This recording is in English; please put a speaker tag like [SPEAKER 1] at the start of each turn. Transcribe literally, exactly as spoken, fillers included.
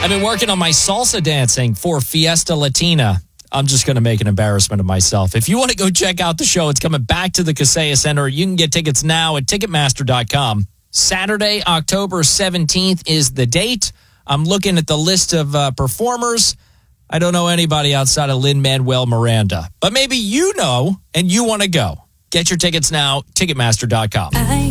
[SPEAKER 1] I've been working on my salsa dancing for Fiesta Latina. I'm just going to make an embarrassment of myself. If you want to go check out the show, it's coming back to the Kaseya Center. You can get tickets now at Ticketmaster dot com. Saturday, October seventeenth is the date. I'm looking at the list of uh, performers. I don't know anybody outside of Lin-Manuel Miranda. But maybe you know and you want to go. Get your tickets now, Ticketmaster dot com.
[SPEAKER 2] I